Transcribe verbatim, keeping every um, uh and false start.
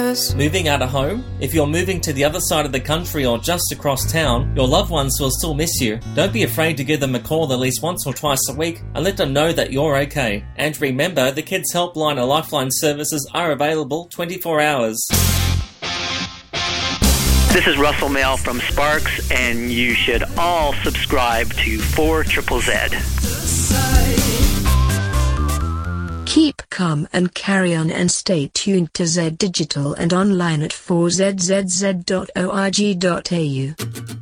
Christmas. Moving out of home? If you're moving to the other side of the country or just across town, your loved ones will still miss you. Don't be afraid to give them a call at least once or twice a week and let them know that you're okay. And remember, the Kids Helpline and Lifeline services are available twenty-four hours. This is Russell Mail from Sparks, and you should all subscribe to four triple Z. Keep calm and carry on, and stay tuned to Z Digital and online at four z z z dot org dot a u.